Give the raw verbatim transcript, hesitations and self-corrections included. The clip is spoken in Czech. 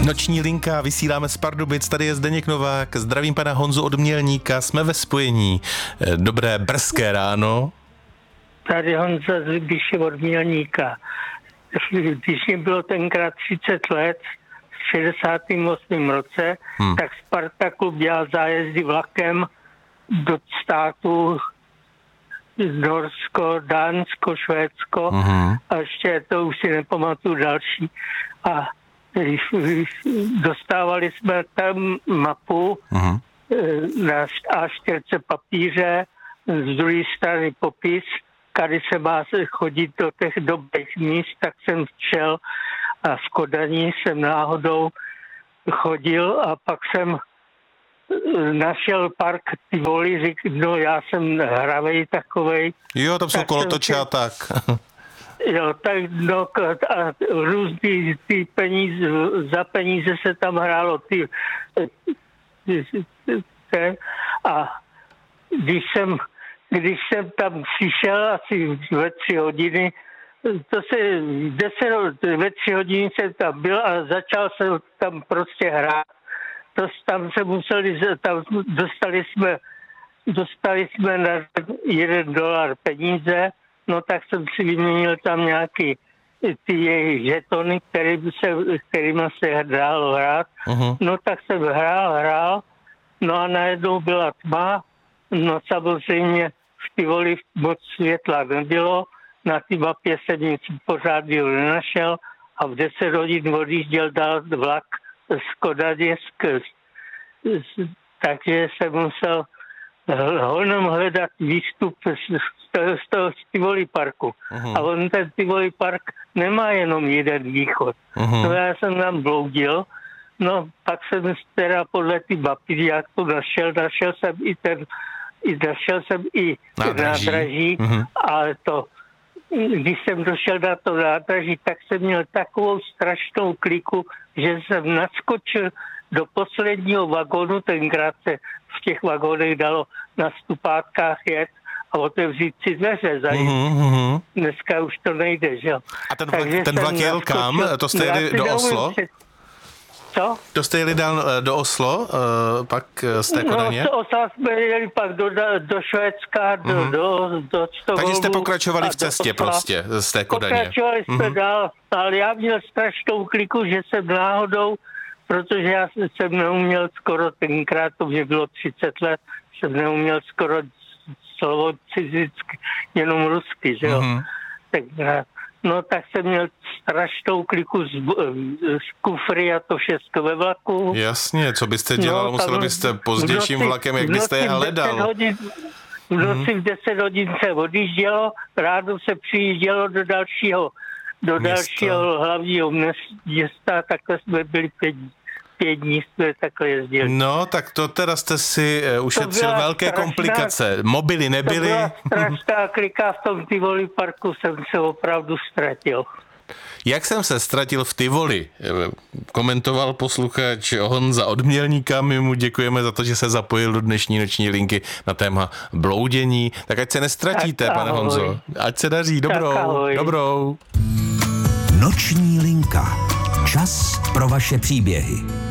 Noční linka, vysíláme z Pardubic, tady je Zdeněk Novák, zdravím pana Honzu od Mělníka, jsme ve spojení. Dobré brzké ráno. Tady Honza z Libiše od Mělníka. Když mě bylo tenkrát třicet let, v šedesátém osmém roce, hmm. tak Sparta klub dělal zájezdy vlakem do států Norsko, Dánsko, Švédsko hmm. a ještě to už si nepamatuju další. A dostávali jsme tam mapu uh-huh. na á čtyři papíře, z druhé strany popis, kdy se má chodit do těch dobrých míst, tak jsem šel a v Kodani jsem náhodou chodil a pak jsem našel park Tivoli, řík, no já jsem hravej takovej. Jo, tam jsou kolotoče a tak. Jo, tak no, a různý ty peníze, za peníze se tam hrálo ty, ten, a když jsem, když jsem tam přišel asi ve tři hodiny, to se deset, ve tři hodiny jsem tam byl a začal jsem tam prostě hrát. To, tam se museli, tam dostali jsme, dostali jsme na jeden dolar peníze. No tak jsem si vyměnil tam nějaký ty jejich žetony, který se, kterými se dalo hrát. Uh-huh. No tak jsem hrál, hrál, no a najednou byla tma, no samozřejmě v Tivoli moc světla nebylo, na té mapě jsem nic pořádného nenašel a v deset hodin odjížděl dál vlak z Kodaně, takže jsem musel honem hledat výstup z toho Tivoli parku. Uh-huh. A on ten Tivoli park nemá jenom jeden východ. Uh-huh. No já jsem tam bloudil, no pak jsem teda podle ty mapy, jak to našel, našel jsem i ten, i našel jsem i nádraží, nádraží uh-huh. ale to, když jsem došel na to nádraží, tak jsem měl takovou strašnou kliku, že jsem naskočil do posledního vagónu, tenkrát se v těch vagónech dalo na stupátkách jet a otevřít si dveře za mm-hmm. Dneska už to nejde, že jo. A ten vlak, ten vlak jel kam? To jste jeli do Oslo? Před... Co? To jste jeli dál do Oslo, uh, pak z té Kodaně? No, z Osla jsme jeli pak do, do Švédska, do, mm-hmm. do, do Stockholmu. Takže jste pokračovali v cestě prostě z té Kodaně. Pokračovali jsme mm-hmm. dál, ale já měl strašnou kliku, že jsem náhodou, protože já jsem neuměl skoro tenkrát, to mě bylo třicet let, jsem neuměl skoro slovo cizicky, jenom rusky, že jo. Mm-hmm. Tenkrát. No tak jsem měl strašnou kliku z, z kufry a to všechno ve vlaku. Jasně, co byste dělal, no, musel byste pozdějším vlakem, jak byste je hledal. Hodin, v noci mm-hmm. v deset hodin se odjíždělo, ráno se přijíždělo do dalšího, do města. dalšího hlavního města, takhle jsme byli pět, pět dní, jsme takhle jezdili. No, tak to teda jste si ušetřil velké strašná, komplikace. Mobily nebyly. To byla strašná klika, v tom Tivoli parku jsem se opravdu ztratil. Jak jsem se ztratil v Tivoli, komentoval posluchač Honza od Mělníka. My mu děkujeme za to, že se zapojil do dnešní noční linky na téma bloudění. Tak ať se nestratíte, tak pane ahoj. Honzo. Ať se daří. Dobrou. Dobrou. Noční linka. Čas pro vaše příběhy.